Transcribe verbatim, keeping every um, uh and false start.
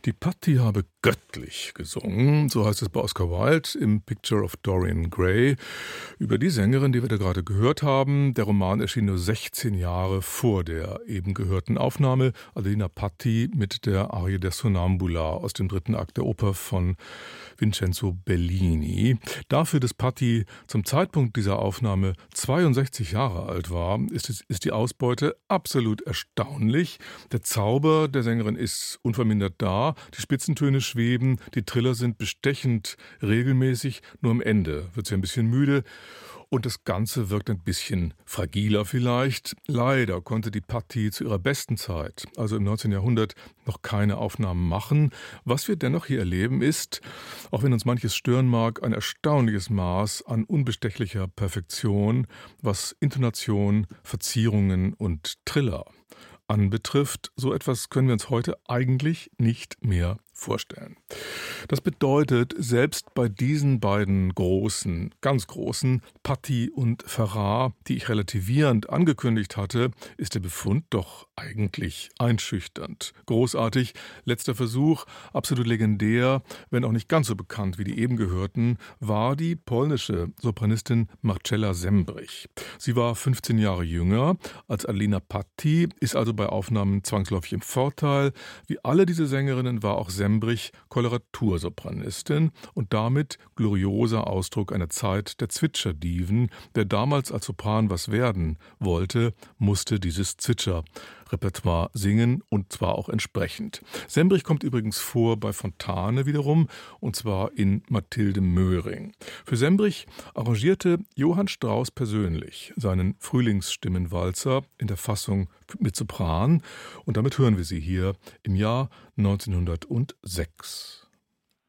Die Patti habe göttlich gesungen, so heißt es bei Oscar Wilde im Picture of Dorian Gray, über die Sängerin, die wir da gerade gehört haben. Der Roman erschien nur sechzehn Jahre vor der eben gehörten Aufnahme. Adelina Patti mit der Arie der Sonnambula aus dem dritten Akt der Oper von Vincenzo Bellini. Dafür, dass Patti zum Zeitpunkt dieser Aufnahme zweiundsechzig Jahre alt war, ist, es, ist die Ausbeute absolut erstaunlich. Der Zauber der Sängerin ist unvermindert da, die Spitzentöne schweben, die Triller sind bestechend regelmäßig, nur am Ende wird sie ein bisschen müde. Und das Ganze wirkt ein bisschen fragiler vielleicht. Leider konnte die Patti zu ihrer besten Zeit, also im neunzehnten Jahrhundert, noch keine Aufnahmen machen. Was wir dennoch hier erleben ist, auch wenn uns manches stören mag, ein erstaunliches Maß an unbestechlicher Perfektion, was Intonation, Verzierungen und Triller anbetrifft. So etwas können wir uns heute eigentlich nicht mehr vorstellen. Das bedeutet, selbst bei diesen beiden großen, ganz großen, Patti und Ferrar, die ich relativierend angekündigt hatte, ist der Befund doch eigentlich einschüchternd. Großartig, letzter Versuch, absolut legendär, wenn auch nicht ganz so bekannt wie die eben gehörten, war die polnische Sopranistin Marcella Sembrich. Sie war fünfzehn Jahre jünger als Adelina Patti, ist also bei Aufnahmen zwangsläufig im Vorteil. Wie alle diese Sängerinnen war auch Sembrich Koloratursopranistin und damit glorioser Ausdruck einer Zeit der Zwitscherdiven. Wer damals als Sopran was werden wollte, musste dieses Zwitscherrepertoire singen und zwar auch entsprechend. Sembrich kommt übrigens vor bei Fontane wiederum und zwar in Mathilde Möhring. Für Sembrich arrangierte Johann Strauss persönlich seinen Frühlingsstimmenwalzer in der Fassung mit Sopran und damit hören wir sie hier im Jahr neunzehnhundertsechs.